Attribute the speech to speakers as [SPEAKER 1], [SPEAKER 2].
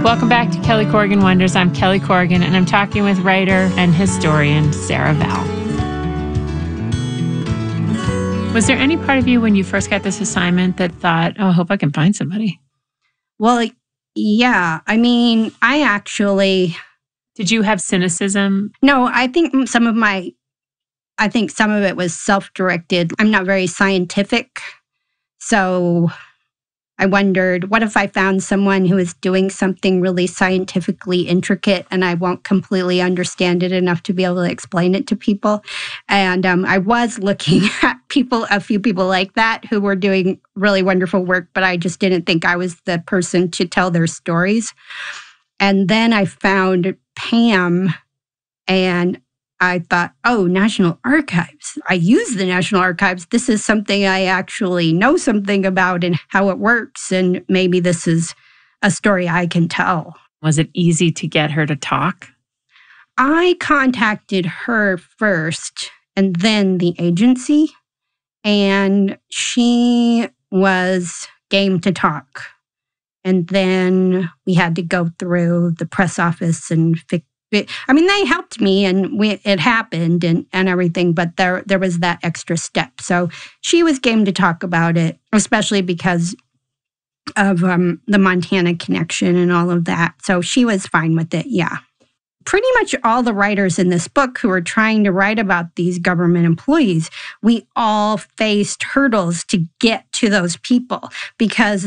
[SPEAKER 1] Welcome back to Kelly Corrigan Wonders. I'm Kelly Corrigan, and I'm talking with writer and historian Sarah Vowell. Was there any part of you when you first got this assignment that thought, oh, I hope I can find somebody?
[SPEAKER 2] Well, yeah. I mean, Did
[SPEAKER 1] you have cynicism?
[SPEAKER 2] No, I think some of it was self-directed. I'm not very scientific. So I wondered, what if I found someone who is doing something really scientifically intricate and I won't completely understand it enough to be able to explain it to people? And I was looking at a few people like that who were doing really wonderful work, but I just didn't think I was the person to tell their stories. And then I found Pam and I thought, oh, National Archives. I use the National Archives. This is something I actually know something about and how it works. And maybe this is a story I can tell.
[SPEAKER 1] Was it easy to get her to talk?
[SPEAKER 2] I contacted her first and then the agency. And she was game to talk. And then we had to go through the press office and fix it. I mean, they helped me and it happened and everything, but there was that extra step. So she was game to talk about it, especially because of the Montana connection and all of that. So she was fine with it, yeah. Pretty much all the writers in this book who are trying to write about these government employees, we all faced hurdles to get to those people because